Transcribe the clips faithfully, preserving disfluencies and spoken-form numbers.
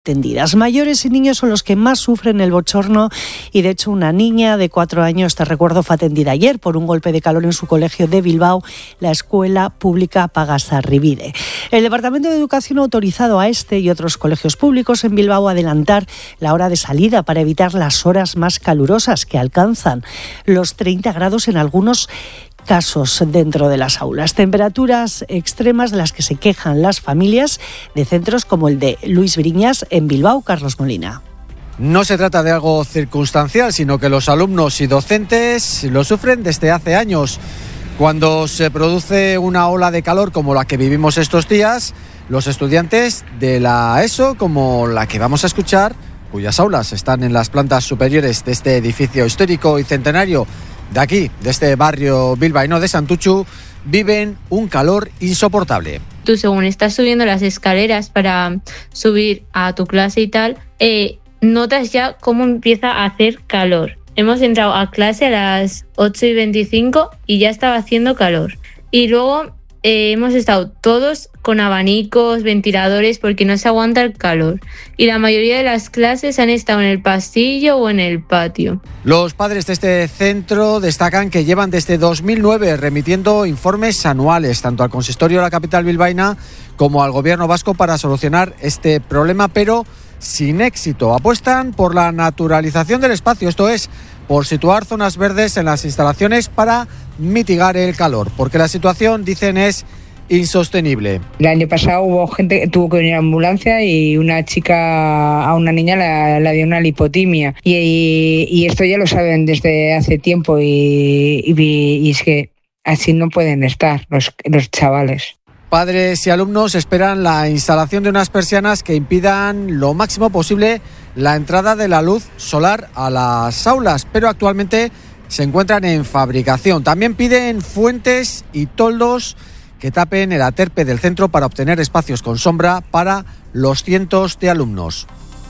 atendidas. Mayores y niños son los que más sufren el bochorno y, de hecho, una niña de cuatro años, te recuerdo, fue atendida ayer por un golpe de calor en su colegio de Bilbao, la Escuela Pública Pagasarribide. El Departamento de Educación ha autorizado a este y otros colegios públicos en Bilbao a adelantar la hora de salida para evitar las horas más calurosas que alcanzan los treinta grados en algunos casos dentro de las aulas. Temperaturas extremas de las que se quejan las familias de centros como el de Luis Briñas en Bilbao. Carlos Molina. No se trata de algo circunstancial, sino que los alumnos y docentes lo sufren desde hace años. Cuando se produce una ola de calor como la que vivimos estos días, los estudiantes de la ESO, como la que vamos a escuchar, cuyas aulas están en las plantas superiores de este edificio histórico y centenario de aquí, de este barrio bilbaíno de Santuchu, viven un calor insoportable. Tú, según estás subiendo las escaleras para subir a tu clase y tal, eh, notas ya cómo empieza a hacer calor. Hemos entrado a clase a las ocho y veinticinco y ya estaba haciendo calor. Y luego eh, hemos estado todos con abanicos, ventiladores, porque no se aguanta el calor. Y la mayoría de las clases han estado en el pasillo o en el patio. Los padres de este centro destacan que llevan desde dos mil nueve remitiendo informes anuales tanto al consistorio de la capital bilbaína como al gobierno vasco para solucionar este problema, pero sin éxito. Apuestan por la naturalización del espacio, esto es, por situar zonas verdes en las instalaciones para mitigar el calor, porque la situación, dicen, es insostenible. El año pasado hubo gente que tuvo que venir a ambulancia y una chica, a una niña la, la dio una lipotimia y, y, y esto ya lo saben desde hace tiempo y, y, y es que así no pueden estar los, los chavales. Padres y alumnos esperan la instalación de unas persianas que impidan lo máximo posible la entrada de la luz solar a las aulas, pero actualmente se encuentran en fabricación. También piden fuentes y toldos que tapen el aterpe del centro para obtener espacios con sombra para los cientos de alumnos.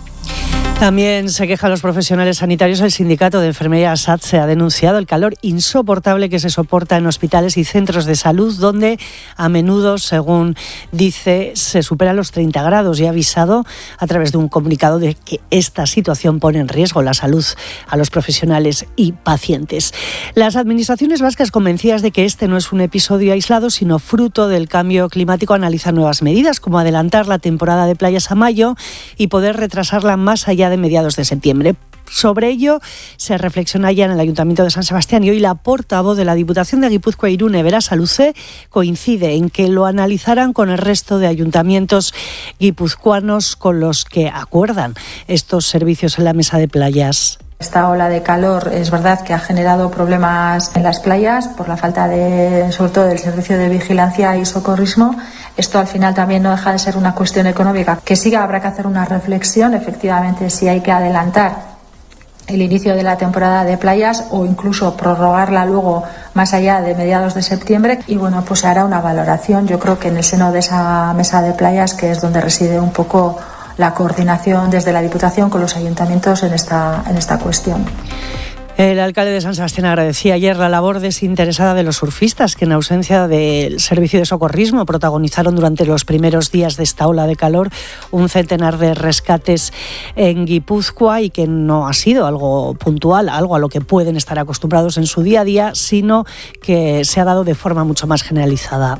También se quejan los profesionales sanitarios. El sindicato de enfermería SATSE ha denunciado el calor insoportable que se soporta en hospitales y centros de salud, donde a menudo, según dice, se supera los treinta grados, y ha avisado a través de un comunicado de que esta situación pone en riesgo la salud a los profesionales y pacientes. Las administraciones vascas, convencidas de que este no es un episodio aislado, sino fruto del cambio climático, analizan nuevas medidas, como adelantar la temporada de playas a mayo y poder retrasarla más allá de mediados de septiembre. Sobre ello se reflexiona ya en el Ayuntamiento de San Sebastián, y hoy la portavoz de la Diputación de Guipúzcoa, Irune Berasaluze, coincide en que lo analizarán con el resto de ayuntamientos guipuzcoanos con los que acuerdan estos servicios en la mesa de playas. Esta ola de calor es verdad que ha generado problemas en las playas por la falta de, sobre todo, del servicio de vigilancia y socorrismo. Esto al final también no deja de ser una cuestión económica, que sí habrá que hacer una reflexión, efectivamente, si hay que adelantar el inicio de la temporada de playas o incluso prorrogarla luego más allá de mediados de septiembre. Y bueno, pues se hará una valoración, yo creo que en el seno de esa mesa de playas, que es donde reside un poco la coordinación desde la Diputación con los ayuntamientos en esta, en esta cuestión. El alcalde de San Sebastián agradecía ayer la labor desinteresada de los surfistas, que en ausencia del servicio de socorrismo protagonizaron durante los primeros días de esta ola de calor un centenar de rescates en Guipúzcoa, y que no ha sido algo puntual, algo a lo que pueden estar acostumbrados en su día a día, sino que se ha dado de forma mucho más generalizada.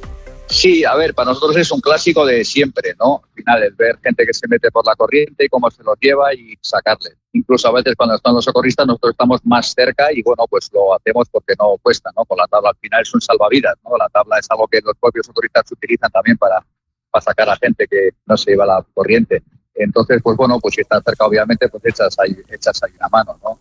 Sí, a ver, para nosotros es un clásico de siempre, ¿no? Al final, el ver gente que se mete por la corriente y cómo se los lleva y sacarle. Incluso a veces cuando están los socorristas nosotros estamos más cerca y bueno, pues lo hacemos porque no cuesta, ¿no? Con la tabla al final es un salvavidas, ¿no? La tabla es algo que los propios socorristas utilizan también para, para sacar a gente que no se lleva la corriente. Entonces, pues bueno, pues si estás cerca obviamente, pues echas ahí, echas ahí una mano, ¿no?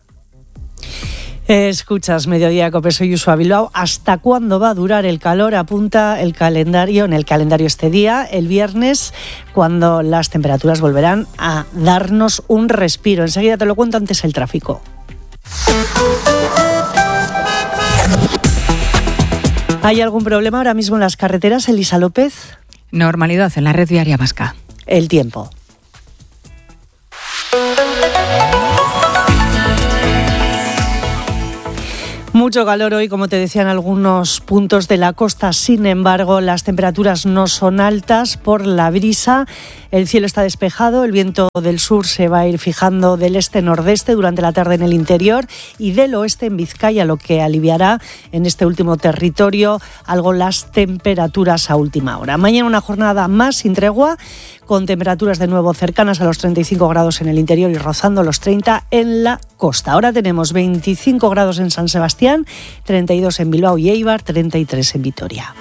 Escuchas Mediodía Cope, soy Uxue Bilbao. ¿Hasta cuándo va a durar el calor? Apunta el calendario, en el calendario este día, el viernes, cuando las temperaturas volverán a darnos un respiro. Enseguida te lo cuento, antes el tráfico. ¿Hay algún problema ahora mismo en las carreteras, Elisa López? Normalidad en la red viaria vasca. El tiempo. Mucho calor hoy, como te decía, en algunos puntos de la costa. Sin embargo, las temperaturas no son altas por la brisa. El cielo está despejado, el viento del sur se va a ir fijando del este-nordeste durante la tarde en el interior y del oeste en Vizcaya, lo que aliviará en este último territorio algo las temperaturas a última hora. Mañana una jornada más sin tregua, con temperaturas de nuevo cercanas a los treinta y cinco grados en el interior y rozando los treinta en la costa. Ahora tenemos veinticinco grados en San Sebastián, treinta y dos en Bilbao y Eibar, treinta y tres en Vitoria.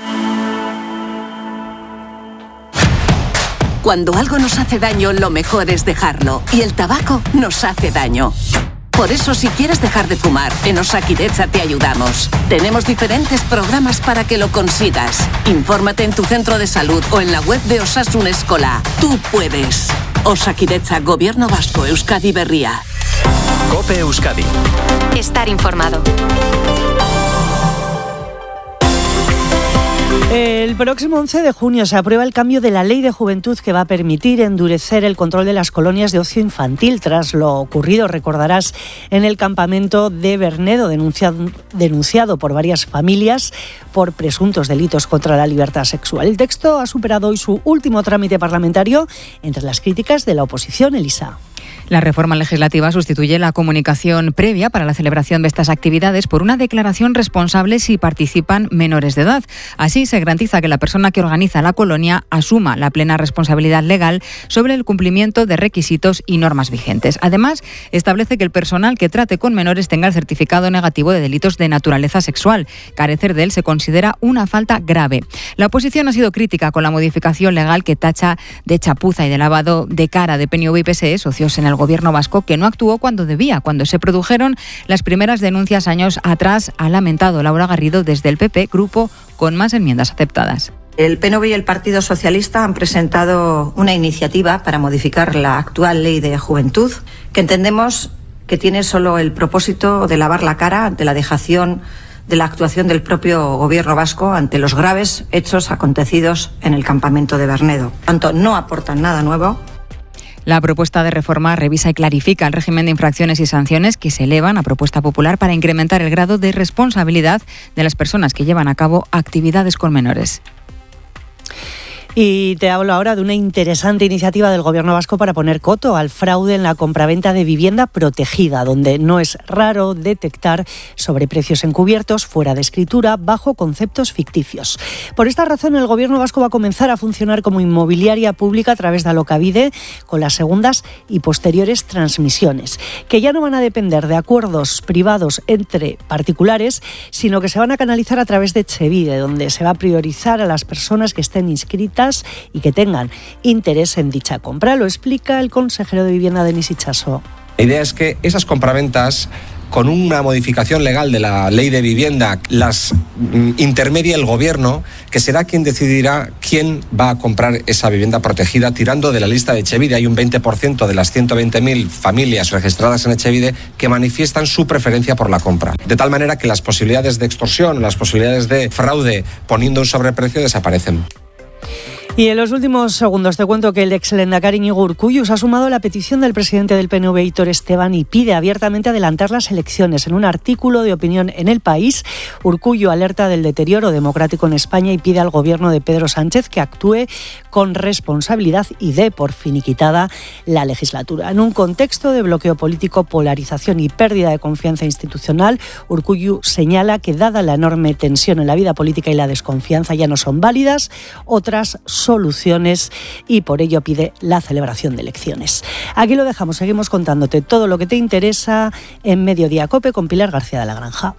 Cuando algo nos hace daño, lo mejor es dejarlo. Y el tabaco nos hace daño. Por eso, si quieres dejar de fumar, en Osakidetza te ayudamos. Tenemos diferentes programas para que lo consigas. Infórmate en tu centro de salud o en la web de Osasun Eskola. Tú puedes. Osakidetza, Gobierno Vasco, Euskadi Berria. COPE Euskadi. Estar informado. El próximo once de junio se aprueba el cambio de la Ley de Juventud que va a permitir endurecer el control de las colonias de ocio infantil tras lo ocurrido, recordarás, en el campamento de Bernedo, denunciado, denunciado por varias familias por presuntos delitos contra la libertad sexual. El texto ha superado hoy su último trámite parlamentario entre las críticas de la oposición, Elisa. La reforma legislativa sustituye la comunicación previa para la celebración de estas actividades por una declaración responsable si participan menores de edad. Así se garantiza que la persona que organiza la colonia asuma la plena responsabilidad legal sobre el cumplimiento de requisitos y normas vigentes. Además, establece que el personal que trate con menores tenga el certificado negativo de delitos de naturaleza sexual. Carecer de él se considera una falta grave. La oposición ha sido crítica con la modificación legal que tacha de chapuza y de lavado de cara de P N V y P S E, socios en el Gobierno vasco, que no actuó cuando debía. Cuando se produjeron las primeras denuncias años atrás, ha lamentado Laura Garrido desde el P P, grupo con más enmiendas aceptadas. El P N V y el Partido Socialista han presentado una iniciativa para modificar la actual Ley de Juventud, que entendemos que tiene solo el propósito de lavar la cara ante la dejación de la actuación del propio Gobierno vasco ante los graves hechos acontecidos en el campamento de Bernedo. Por tanto, no aportan nada nuevo. La propuesta de reforma revisa y clarifica el régimen de infracciones y sanciones que se elevan a propuesta popular para incrementar el grado de responsabilidad de las personas que llevan a cabo actividades con menores. Y te hablo ahora de una interesante iniciativa del Gobierno vasco para poner coto al fraude en la compraventa de vivienda protegida, donde no es raro detectar sobreprecios encubiertos, fuera de escritura, bajo conceptos ficticios. Por esta razón, el Gobierno vasco va a comenzar a funcionar como inmobiliaria pública a través de Alokabide, con las segundas y posteriores transmisiones, que ya no van a depender de acuerdos privados entre particulares, sino que se van a canalizar a través de Etxebide, donde se va a priorizar a las personas que estén inscritas y que tengan interés en dicha compra. Lo explica el consejero de Vivienda, Denis Itxaso. La idea es que esas compraventas, con una modificación legal de la ley de vivienda, las intermedia el Gobierno, que será quien decidirá quién va a comprar esa vivienda protegida, tirando de la lista de Etxebide. Hay un veinte por ciento de las ciento veinte mil familias registradas en Etxebide que manifiestan su preferencia por la compra. De tal manera que las posibilidades de extorsión, las posibilidades de fraude poniendo un sobreprecio desaparecen. Y en los últimos segundos te cuento que el ex lehendakari Iñigo Urkullu se ha sumado a la petición del presidente del P N V, Aitor Esteban, y pide abiertamente adelantar las elecciones. En un artículo de opinión en El País, Urkullu alerta del deterioro democrático en España y pide al gobierno de Pedro Sánchez que actúe con responsabilidad y dé por finiquitada la legislatura. En un contexto de bloqueo político, polarización y pérdida de confianza institucional, Urkullu señala que, dada la enorme tensión en la vida política y la desconfianza, ya no son válidas otras soluciones y por ello pide la celebración de elecciones. Aquí lo dejamos, seguimos contándote todo lo que te interesa en Mediodía COPE con Pilar García de la Granja.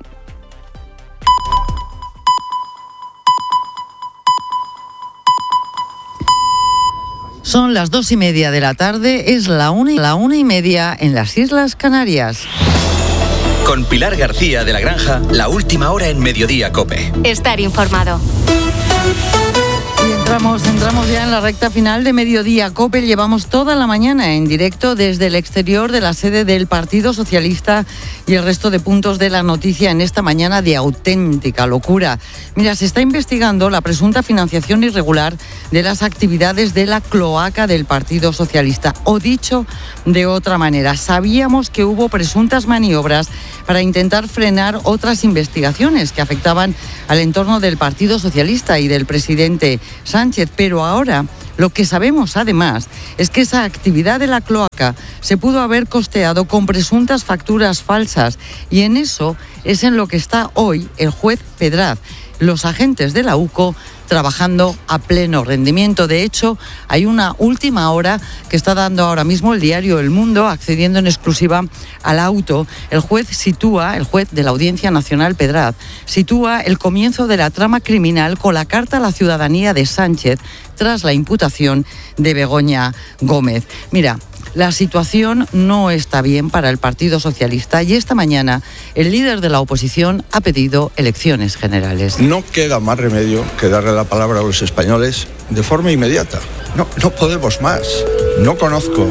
Son las dos y media de la tarde, es la una, la una y media en las Islas Canarias. Con Pilar García de la Granja, la última hora en Mediodía COPE. Estar informado. Y entonces Entramos, entramos ya en la recta final de Mediodía COPE. Llevamos toda la mañana en directo desde el exterior de la sede del Partido Socialista y el resto de puntos de la noticia en esta mañana de auténtica locura. Mira, se está investigando la presunta financiación irregular de las actividades de la cloaca del Partido Socialista. O dicho de otra manera, sabíamos que hubo presuntas maniobras para intentar frenar otras investigaciones que afectaban al entorno del Partido Socialista y del presidente Sánchez, pero ahora lo que sabemos además es que esa actividad de la cloaca se pudo haber costeado con presuntas facturas falsas, y en eso es en lo que está hoy el juez Pedraz. Los agentes de la U C O trabajando a pleno rendimiento. De hecho, hay una última hora que está dando ahora mismo el diario El Mundo, accediendo en exclusiva al auto. El juez sitúa, el juez de la Audiencia Nacional Pedraz, sitúa el comienzo de la trama criminal con la carta a la ciudadanía de Sánchez tras la imputación de Begoña Gómez. Mira, la situación no está bien para el Partido Socialista y esta mañana el líder de la oposición ha pedido elecciones generales. No queda más remedio que darle la palabra a los españoles de forma inmediata. No, no podemos más. No conozco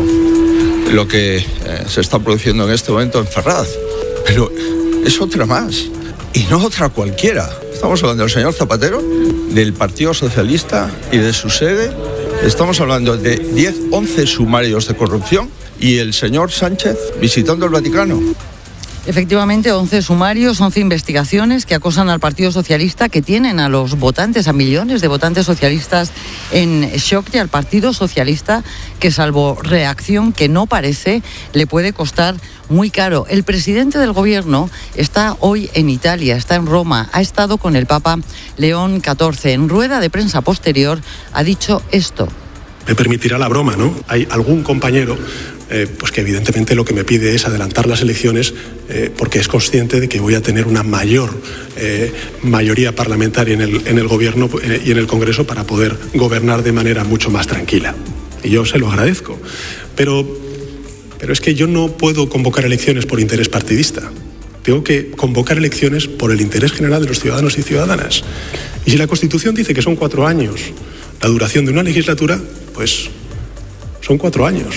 lo que eh, se está produciendo en este momento en Ferraz, pero es otra más y no otra cualquiera. Estamos hablando del señor Zapatero, del Partido Socialista y de su sede. Estamos hablando de diez, once sumarios de corrupción y el señor Sánchez visitando el Vaticano. Efectivamente, once sumarios, once investigaciones que acosan al Partido Socialista, que tienen a los votantes, a millones de votantes socialistas en shock, y al Partido Socialista que, salvo reacción que no parece, le puede costar muy caro. El presidente del gobierno está hoy en Italia, está en Roma, ha estado con el Papa León catorce. En rueda de prensa posterior ha dicho esto. Me permitirá la broma, ¿no? Hay algún compañero eh, pues que evidentemente lo que me pide es adelantar las elecciones eh, porque es consciente de que voy a tener una mayor eh, mayoría parlamentaria en el, en el gobierno eh, y en el Congreso para poder gobernar de manera mucho más tranquila. Y yo se lo agradezco. Pero, pero es que yo no puedo convocar elecciones por interés partidista. Tengo que convocar elecciones por el interés general de los ciudadanos y ciudadanas. Y si la Constitución dice que son cuatro años la duración de una legislatura, pues son cuatro años.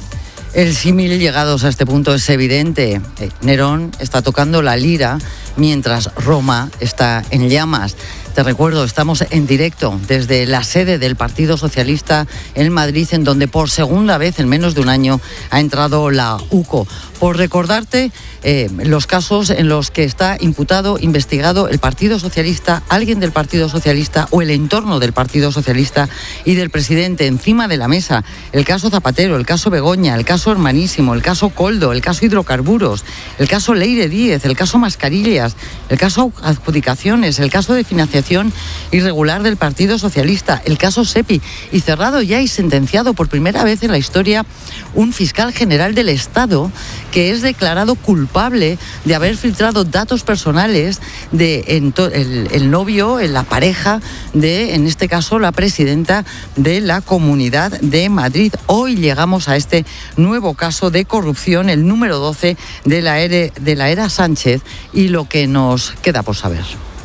El símil llegados a este punto es evidente. Nerón está tocando la lira mientras Roma está en llamas. Te recuerdo, estamos en directo desde la sede del Partido Socialista en Madrid, en donde por segunda vez en menos de un año ha entrado la U C O. Por recordarte eh, los casos en los que está imputado, investigado el Partido Socialista, alguien del Partido Socialista o el entorno del Partido Socialista y del presidente. Encima de la mesa, el caso Zapatero, el caso Begoña, el caso Hermanísimo, el caso Coldo, el caso Hidrocarburos, el caso Leire Díez, el caso Mascarillas, el caso Adjudicaciones, el caso de financiación irregular del Partido Socialista, el caso SEPI, y cerrado ya y sentenciado por primera vez en la historia un fiscal general del Estado que es declarado culpable de haber filtrado datos personales de el, el novio, la pareja de, en este caso, la presidenta de la Comunidad de Madrid. Hoy llegamos a este nuevo caso de corrupción, el número doce de la era, de la era Sánchez, y lo que nos queda por saber.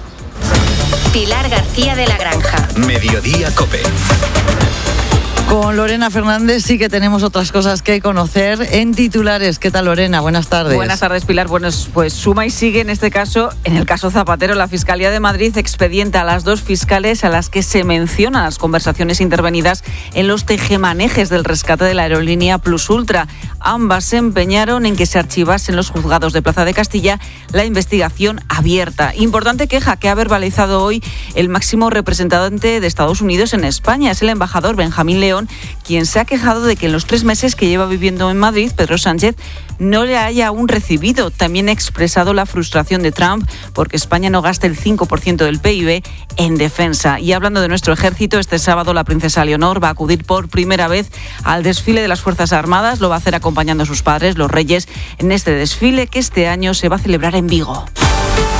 Pilar García de la Granja. Mediodía COPE. Con Lorena Fernández sí que tenemos otras cosas que conocer en titulares. ¿Qué tal, Lorena? Buenas tardes. Buenas tardes, Pilar. Bueno, pues suma y sigue en este caso, en el caso Zapatero. La Fiscalía de Madrid expedienta a las dos fiscales a las que se mencionan las conversaciones intervenidas en los tejemanejes del rescate de la aerolínea Plus Ultra. Ambas se empeñaron en que se archivase en los juzgados de Plaza de Castilla la investigación abierta. Importante queja que ha verbalizado hoy el máximo representante de Estados Unidos en España. Es el embajador Benjamín León, quien se ha quejado de que en los tres meses que lleva viviendo en Madrid, Pedro Sánchez no le haya aún recibido. También ha expresado la frustración de Trump porque España no gasta el cinco por ciento del P I B en defensa. Y hablando de nuestro ejército, este sábado la princesa Leonor va a acudir por primera vez al desfile de las Fuerzas Armadas. Lo va a hacer acompañando a sus padres, los reyes, en este desfile que este año se va a celebrar en Vigo.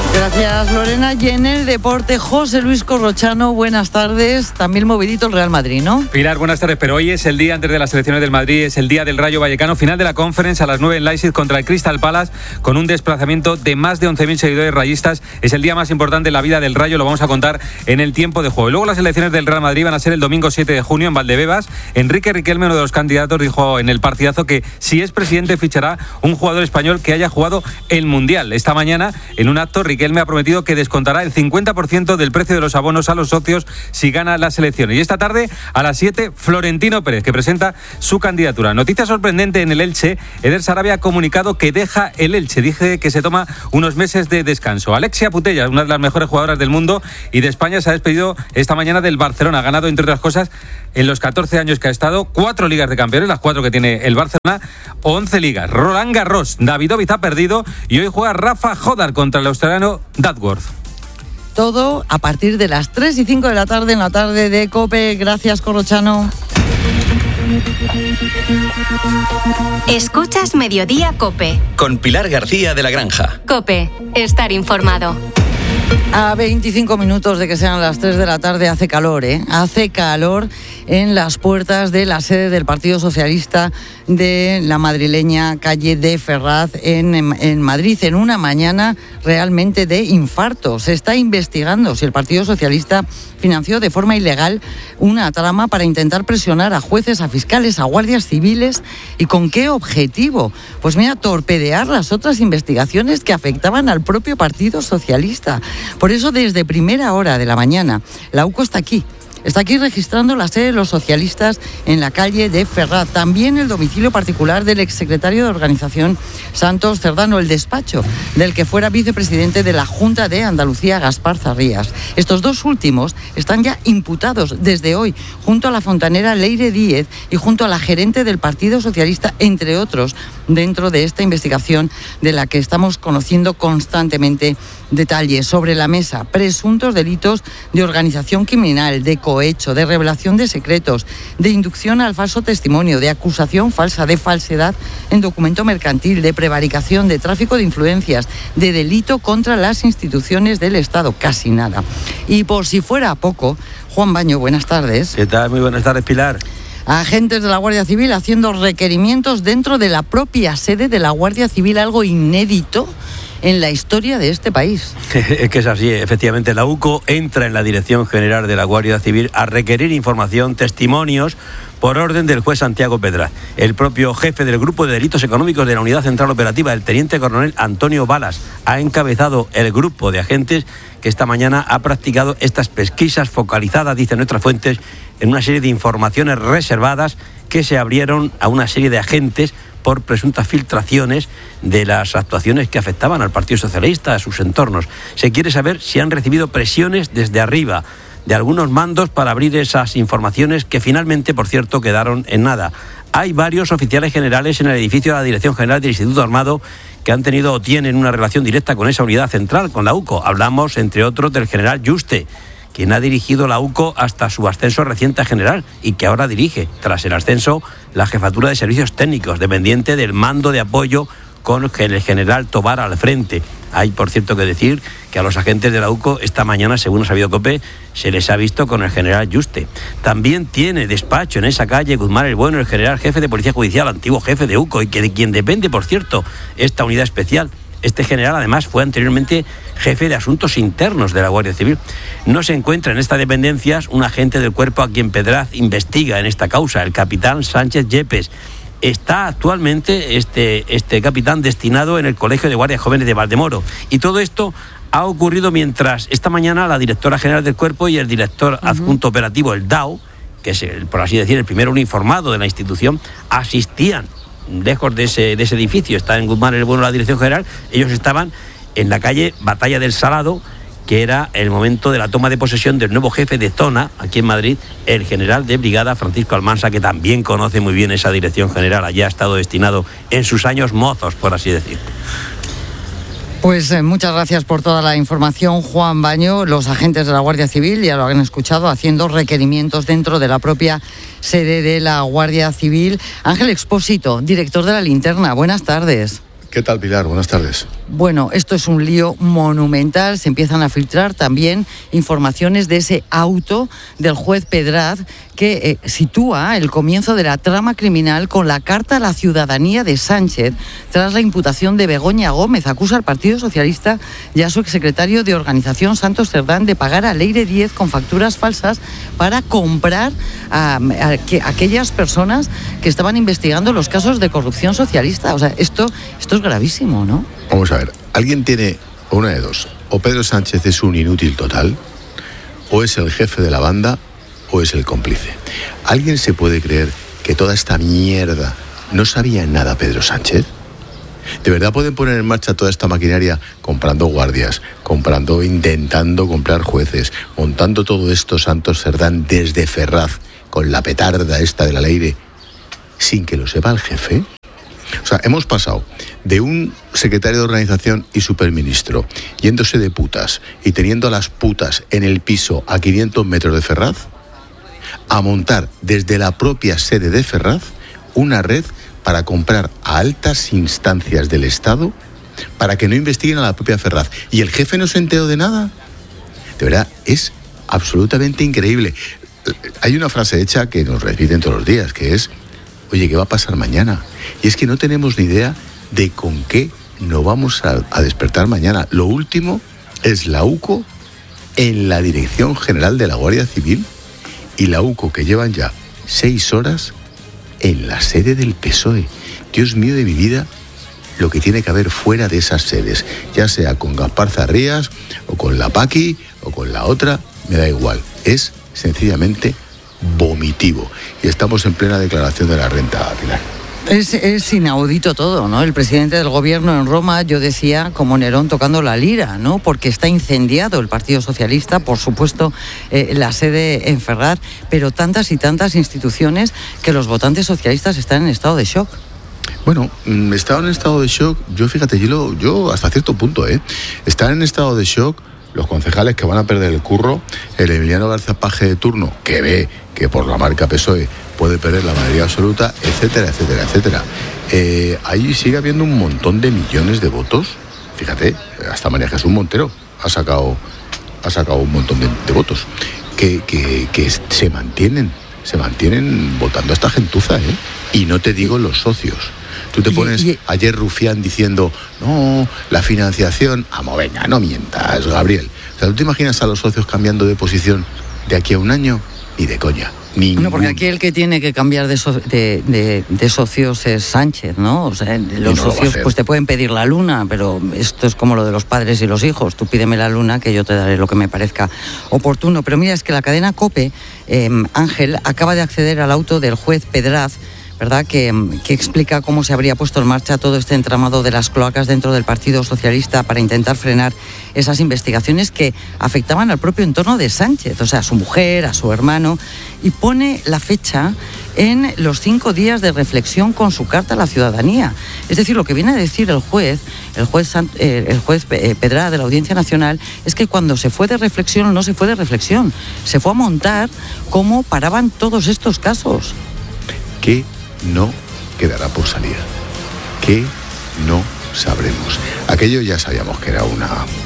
Gracias, Lorena. Y en el deporte, José Luis Corrochano, buenas tardes. También movidito el Real Madrid, ¿no? Pilar, buenas tardes. Pero hoy es el día antes de las selecciones del Madrid, es el día del Rayo Vallecano, final de la Conference a las nueve en Leipzig contra el Crystal Palace, con un desplazamiento de más de once mil seguidores rayistas. Es el día más importante en la vida del Rayo, lo vamos a contar en el tiempo de juego. Y luego las elecciones del Real Madrid van a ser el domingo siete de junio en Valdebebas. Enrique Riquelme, uno de los candidatos, dijo en el partidazo que si es presidente fichará un jugador español que haya jugado el Mundial. Esta mañana, en un acto, Riquelme ha prometido que descontará el cincuenta por ciento del precio de los abonos a los socios si gana las elecciones. Y esta tarde, a las siete, Florentino Pérez, que presenta su candidatura. Noticia sorprendente en el Elche. Eder Sarabia ha comunicado que deja el Elche. Dice que se toma unos meses de descanso. Alexia Putellas, una de las mejores jugadoras del mundo y de España, se ha despedido esta mañana del Barcelona. Ha ganado, entre otras cosas, en los catorce años que ha estado, cuatro ligas de campeones, las cuatro que tiene el Barcelona, once ligas. Roland Garros, Davidovich ha perdido y hoy juega Rafa Jodar contra el australiano Duckworth. Todo a partir de las tres y cinco de la tarde en la tarde de COPE. Gracias, Corrochano. Escuchas Mediodía COPE. Con Pilar García de la Granja. COPE, estar informado. A veinticinco minutos de que sean las tres de la tarde hace calor, ¿eh? Hace calor en las puertas de la sede del Partido Socialista de la madrileña calle de Ferraz en, en Madrid, en una mañana realmente de infarto. Se está investigando si el Partido Socialista financió de forma ilegal una trama para intentar presionar a jueces, a fiscales, a guardias civiles. ¿Y con qué objetivo? Pues mira, torpedear las otras investigaciones que afectaban al propio Partido Socialista. Por eso, desde primera hora de la mañana, la U C O está aquí. Está aquí registrando la sede de los socialistas en la calle de Ferraz. También el domicilio particular del exsecretario de Organización Santos Cerdano, el despacho del que fuera vicepresidente de la Junta de Andalucía, Gaspar Zarrías. Estos dos últimos están ya imputados desde hoy, junto a la fontanera Leire Díez y junto a la gerente del Partido Socialista, entre otros, dentro de esta investigación de la que estamos conociendo constantemente detalles. Sobre la mesa, presuntos delitos de organización criminal, de cohecho, de revelación de secretos, de inducción al falso testimonio, de acusación falsa, de falsedad en documento mercantil, de prevaricación, de tráfico de influencias, de delito contra las instituciones del Estado. Casi nada. Y por si fuera poco, Juan Baño, buenas tardes. ¿Qué tal? Muy buenas tardes, Pilar. Agentes de la Guardia Civil haciendo requerimientos dentro de la propia sede de la Guardia Civil, algo inédito en la historia de este país. Es que es así, efectivamente. La U C O entra en la Dirección General de la Guardia Civil a requerir información, testimonios, por orden del juez Santiago Pedraz. El propio jefe del Grupo de Delitos Económicos de la Unidad Central Operativa, el teniente coronel Antonio Balas, ha encabezado el grupo de agentes que esta mañana ha practicado estas pesquisas focalizadas, dicen nuestras fuentes, en una serie de informaciones reservadas que se abrieron a una serie de agentes por presuntas filtraciones de las actuaciones que afectaban al Partido Socialista, a sus entornos. Se quiere saber si han recibido presiones desde arriba de algunos mandos para abrir esas informaciones que finalmente, por cierto, quedaron en nada. Hay varios oficiales generales en el edificio de la Dirección General del Instituto Armado que han tenido o tienen una relación directa con esa unidad central, con la U C O. Hablamos, entre otros, del general Yuste, quien ha dirigido la U C O hasta su ascenso reciente a general y que ahora dirige, tras el ascenso, la Jefatura de Servicios Técnicos, dependiente del mando de apoyo con el general Tobar al frente. Hay, por cierto, que decir que a los agentes de la U C O esta mañana, según ha sabido COPE, se les ha visto con el general Yuste. También tiene despacho en esa calle Guzmán el Bueno, el general jefe de Policía Judicial, antiguo jefe de U C O, y que de quien depende, por cierto, esta unidad especial. Este general, además, fue anteriormente jefe de Asuntos Internos de la Guardia Civil. No se encuentra en estas dependencias un agente del cuerpo a quien Pedraz investiga en esta causa, el capitán Sánchez Yepes. Está actualmente este, este capitán destinado en el Colegio de Guardias Jóvenes de Valdemoro. Y todo esto ha ocurrido mientras esta mañana la directora general del cuerpo y el director uh-huh. adjunto operativo, el D A O, que es, el, por así decir, el primer uniformado de la institución, asistían lejos de ese, de ese edificio. Está en Guzmán el Bueno la Dirección General. Ellos estaban en la calle Batalla del Salado, que era el momento de la toma de posesión del nuevo jefe de zona, aquí en Madrid, el general de brigada Francisco Almansa, que también conoce muy bien esa dirección general. Allá ha estado destinado en sus años mozos, por así decir. Pues eh, muchas gracias por toda la información, Juan Baño. Los agentes de la Guardia Civil, ya lo han escuchado, haciendo requerimientos dentro de la propia sede de la Guardia Civil. Ángel Expósito, director de La Linterna, buenas tardes. ¿Qué tal, Pilar? Buenas tardes. Bueno, esto es un lío monumental. Se empiezan a filtrar también informaciones de ese auto del juez Pedraz que eh, sitúa el comienzo de la trama criminal con la carta a la ciudadanía de Sánchez tras la imputación de Begoña Gómez. Acusa al Partido Socialista y a su exsecretario de Organización, Santos Cerdán, de pagar a Leire Díez con facturas falsas para comprar a, a, que, a aquellas personas que estaban investigando los casos de corrupción socialista. O sea, esto, esto es gravísimo, ¿no? Vamos a ver, alguien tiene una de dos. O Pedro Sánchez es un inútil total, o es el jefe de la banda, o es el cómplice. ¿Alguien se puede creer que toda esta mierda no sabía nada Pedro Sánchez? ¿De verdad pueden poner en marcha toda esta maquinaria comprando guardias, comprando, intentando comprar jueces, montando todo esto Santos Cerdán desde Ferraz, con la petarda esta de la Leire, sin que lo sepa el jefe? O sea, hemos pasado de un secretario de organización y superministro yéndose de putas y teniendo a las putas en el piso a quinientos metros de Ferraz, a montar desde la propia sede de Ferraz una red para comprar a altas instancias del Estado para que no investiguen a la propia Ferraz. ¿Y el jefe no se enteró de nada? De verdad, es absolutamente increíble. Hay una frase hecha que nos repiten todos los días, que es: oye, ¿qué va a pasar mañana? Y es que no tenemos ni idea de con qué nos vamos a, a despertar mañana. Lo último es la UCO en la Dirección General de la Guardia Civil y la UCO que llevan ya seis horas en la sede del P S O E. Dios mío de mi vida, lo que tiene que haber fuera de esas sedes, ya sea con Gaspar Zarrías o con la Paqui o con la otra, me da igual. Es sencillamente vomitivo. Y estamos en plena declaración de la renta, Pilar. Es, es inaudito todo, ¿no? El presidente del gobierno en Roma, yo decía, como Nerón tocando la lira, ¿no? Porque está incendiado el Partido Socialista, por supuesto, eh, la sede en Ferraz, pero tantas y tantas instituciones que los votantes socialistas están en estado de shock. Bueno, están en estado de shock, yo fíjate, yo, lo, yo hasta cierto punto, ¿eh? Están en estado de shock los concejales que van a perder el curro, el Emiliano García Paje de turno, que ve que por la marca P S O E puede perder la mayoría absoluta, etcétera, etcétera, etcétera. Eh, ahí sigue habiendo un montón de millones de votos. Fíjate, hasta María Jesús Montero ha sacado, ha sacado un montón de, de votos que, que, que se mantienen, se mantienen votando a esta gentuza, ¿eh? Y no te digo los socios. Tú te pones y, y, ayer Rufián diciendo, no, la financiación, amo, venga, no mientas, Gabriel. O sea, ¿tú te imaginas a los socios cambiando de posición de aquí a un año? Ni de coña. Ningún. No, porque aquí el que tiene que cambiar de, so, de, de, de socios es Sánchez, ¿no? O sea, los no socios pues te pueden pedir la luna, pero esto es como lo de los padres y los hijos. Tú pídeme la luna que yo te daré lo que me parezca oportuno. Pero mira, es que la cadena COPE, eh, Ángel, acaba de acceder al auto del juez Pedraz, ¿verdad?, que, que explica cómo se habría puesto en marcha todo este entramado de las cloacas dentro del Partido Socialista para intentar frenar esas investigaciones que afectaban al propio entorno de Sánchez, o sea, a su mujer, a su hermano, y pone la fecha en los cinco días de reflexión con su carta a la ciudadanía. Es decir, lo que viene a decir el juez, el juez, eh, el juez Pedraz de la Audiencia Nacional, es que cuando se fue de reflexión no se fue de reflexión, se fue a montar cómo paraban todos estos casos. ¿Qué no quedará por salir? ¿Qué no sabremos? Aquello ya sabíamos que era una,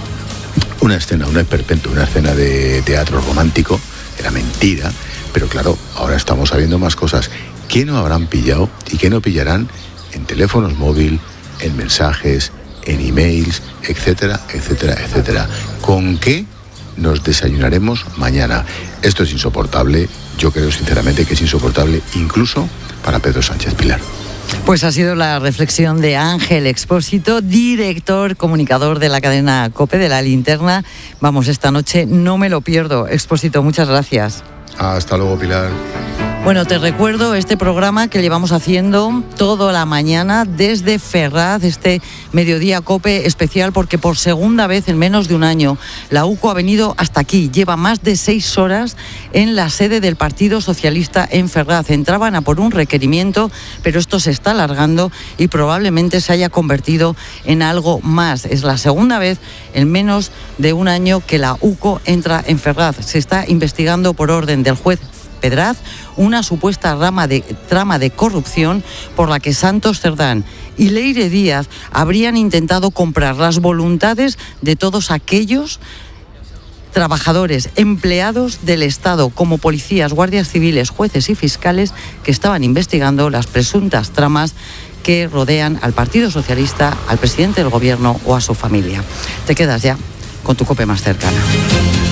una escena, un esperpento, una escena de teatro romántico, era mentira, pero claro, ahora estamos sabiendo más cosas. ¿Qué no habrán pillado y qué no pillarán en teléfonos móviles, en mensajes, en emails, etcétera, etcétera, etcétera? ¿Con qué nos desayunaremos mañana? Esto es insoportable. Yo creo sinceramente que es insoportable incluso para Pedro Sánchez, Pilar. Pues ha sido la reflexión de Ángel Expósito, director, comunicador de la cadena COPE, de La Linterna. Vamos, esta noche no me lo pierdo. Expósito, muchas gracias. Hasta luego, Pilar. Bueno, te recuerdo este programa que llevamos haciendo toda la mañana desde Ferraz, este Mediodía COPE especial, porque por segunda vez en menos de un año la UCO ha venido hasta aquí. Lleva más de seis horas en la sede del Partido Socialista en Ferraz. Entraban a por un requerimiento, pero esto se está alargando y probablemente se haya convertido en algo más. Es la segunda vez en menos de un año que la UCO entra en Ferraz. Se está investigando por orden del juez Pedraz, una supuesta rama de, trama de corrupción por la que Santos Cerdán y Leire Díaz habrían intentado comprar las voluntades de todos aquellos trabajadores, empleados del Estado, como policías, guardias civiles, jueces y fiscales que estaban investigando las presuntas tramas que rodean al Partido Socialista, al presidente del Gobierno o a su familia. Te quedas ya con tu COPE más cercana.